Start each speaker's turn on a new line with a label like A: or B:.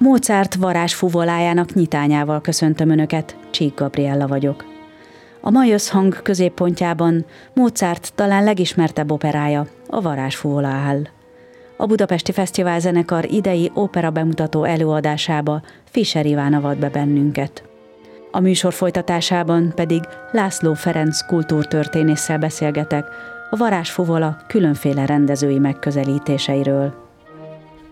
A: Mozart varázsfuvolájának nyitányával köszöntöm Önöket, Csík Gabriella vagyok. A mai összhang középpontjában Mozart talán legismertebb operája, a Varázsfuvola áll. A Budapesti Fesztiválzenekar idei opera bemutató előadásába Fischer Iván avat be bennünket. A műsor folytatásában pedig László Ferenc kultúrtörténésszel beszélgetek a Varázsfuvola különféle rendezői megközelítéseiről.